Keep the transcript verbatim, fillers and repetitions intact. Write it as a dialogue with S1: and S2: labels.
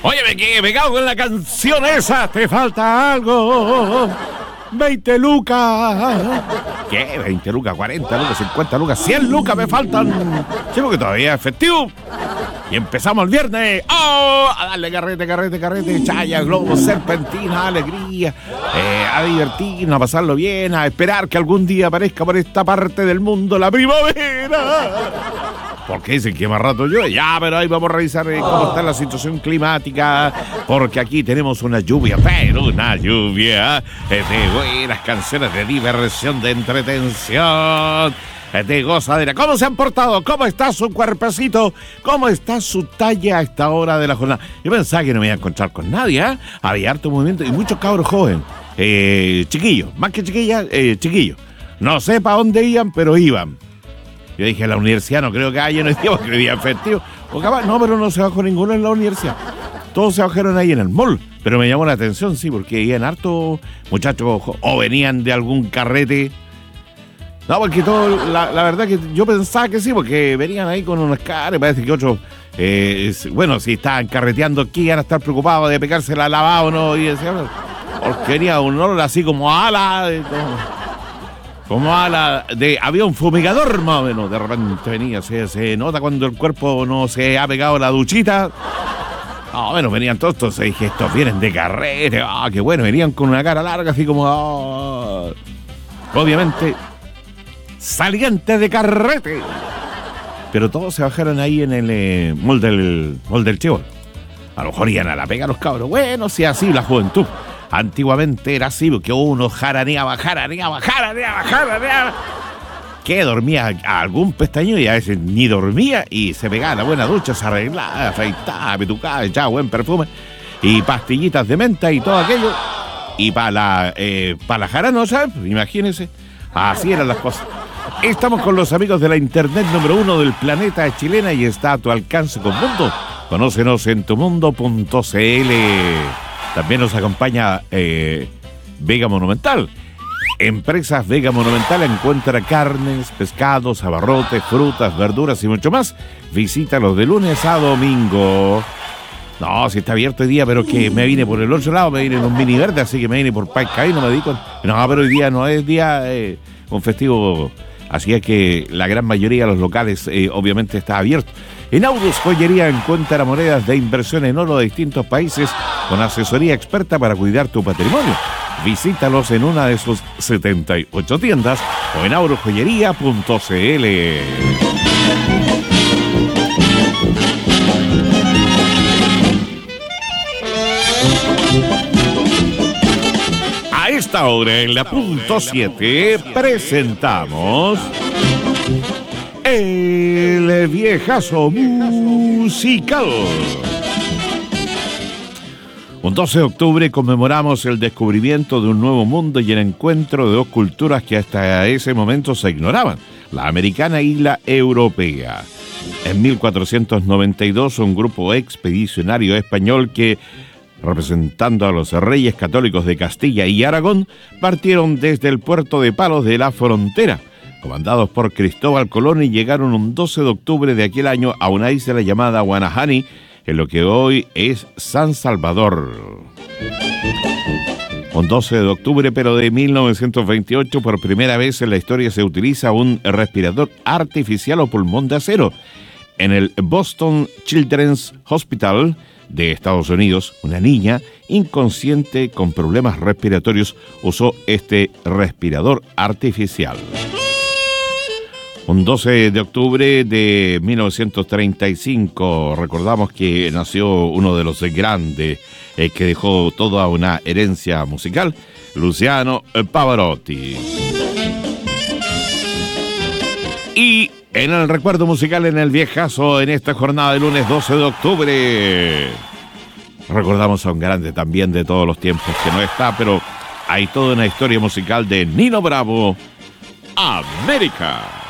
S1: Oye, me quedé pegado con la canción esa. Te falta algo. veinte lucas. ¿Qué? veinte lucas, cuarenta lucas, cincuenta lucas, cien lucas me faltan. Sí, porque todavía es festivo. Y empezamos el viernes. ¡Oh! A darle carrete, carrete, carrete. Chaya, globo, serpentina, alegría. Eh, a divertirnos, a pasarlo bien, a esperar que algún día aparezca por esta parte del mundo la primavera. Porque dicen que más rato llueve. Ya, pero ahí vamos a revisar eh, cómo está la situación climática. Porque aquí tenemos una lluvia, pero una lluvia eh, de buenas canciones, de diversión, de entretención, eh, de gozadera. ¿Cómo se han portado? ¿Cómo está su cuerpecito? ¿Cómo está su talla a esta hora de la jornada? Yo pensaba que no me iba a encontrar con nadie, ¿eh? Había harto movimiento y muchos cabros jóvenes. Eh, chiquillos, más que chiquillas, eh, chiquillos. No sé para dónde iban, pero iban. Yo dije, la universidad no creo que haya, no es que hoy día festivo. O capaz, no, pero no se bajó ninguno en la universidad. Todos se bajaron ahí en el mall. Pero me llamó la atención, sí, porque iban harto muchachos o venían de algún carrete. No, porque todo, la, la verdad que yo pensaba que sí, porque venían ahí con unas caras, parece que otros, eh, bueno, si estaban carreteando aquí, iban a estar preocupados de pegarse la lavada o no, y decían, porque venía un olor así como ala, como... Como a la de avión fumigador, más o menos. De repente venía, se, se nota cuando el cuerpo no se ha pegado la duchita. Ah, bueno, venían todos estos, dije, estos vienen de carrete. Ah, qué bueno, venían con una cara larga, así como... Ah. Obviamente, salientes de carrete. Pero todos se bajaron ahí en el eh, mall del, mall del Chibol. A lo mejor iban a la pega los cabros. Bueno, si así la juventud. Antiguamente era así, porque uno jaraneaba, jaraneaba, jaraneaba, jaraneaba. Que dormía a algún pestañeo y a veces ni dormía y se pegaba la buena ducha, se arreglaba, afeitaba, petucaba, echaba buen perfume y pastillitas de menta y todo aquello. Y para la, eh, para la jarana, ¿sabes? Imagínense, así eran las cosas. Estamos con los amigos de la internet número uno del planeta chilena y está a tu alcance con Mundo. Conócenos en tu mundo punto c l. También nos acompaña eh, Vega Monumental. Empresas Vega Monumental encuentra carnes, pescados, abarrotes, frutas, verduras y mucho más. Visítalos de lunes a domingo. No, si está abierto hoy día, pero que me vine por el otro lado, me vine en un mini verde, así que me vine por Paicay, no me di con... No, pero hoy día no es día, eh, un festivo, así es que la gran mayoría de los locales eh, obviamente está abierto. En Aurus Joyería encuentra monedas de inversión en oro de distintos países con asesoría experta para cuidar tu patrimonio. Visítalos en una de sus setenta y ocho tiendas o en aurus joyería punto c l. A esta hora en la punto siete presentamos... El viejazo musical. Un doce de octubre conmemoramos el descubrimiento de un nuevo mundo y el encuentro de dos culturas que hasta ese momento se ignoraban, la americana y la europea. En mil cuatrocientos noventa y dos, un grupo expedicionario español que, representando a los reyes católicos de Castilla y Aragón, partieron desde el puerto de Palos de la Frontera, comandados por Cristóbal Colón, y llegaron un doce de octubre de aquel año a una isla llamada Guanahani, en lo que hoy es San Salvador. Un doce de octubre, pero de mil novecientos veintiocho, por primera vez en la historia se utiliza un respirador artificial o pulmón de acero. En el Boston Children's Hospital de Estados Unidos, una niña inconsciente con problemas respiratorios usó este respirador artificial. Un doce de octubre de mil novecientos treinta y cinco, recordamos que nació uno de los grandes eh, que dejó toda una herencia musical, Luciano Pavarotti. Y en el recuerdo musical, en el viejazo, en esta jornada de lunes doce de octubre, recordamos a un grande también de todos los tiempos que no está, pero hay toda una historia musical de Nino Bravo, América.